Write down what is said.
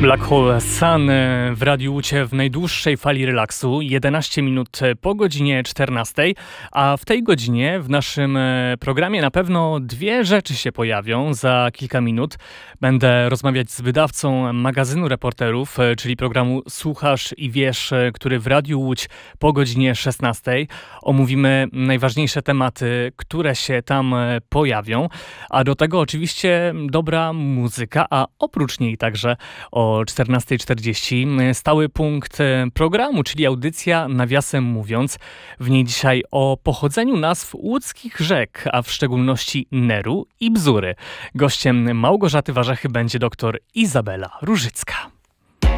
Black Hole Sun w Radiu Łucie w najdłuższej fali relaksu, 11 minut po godzinie 14, a w tej godzinie w naszym programie na pewno dwie rzeczy się pojawią za kilka minut. Będę rozmawiać z wydawcą magazynu Reporterów, czyli programu Słuchasz i Wiesz, który w Radiu Łódź po godzinie 16. Omówimy najważniejsze tematy, które się tam pojawią, a do tego oczywiście dobra muzyka, a oprócz niej także o 14:40 stały punkt programu, czyli audycja Nawiasem Mówiąc. W niej dzisiaj o pochodzeniu nazw łódzkich rzek, a w szczególności Neru i Bzury. Gościem Małgorzaty Warzechy będzie dr Izabela Różycka.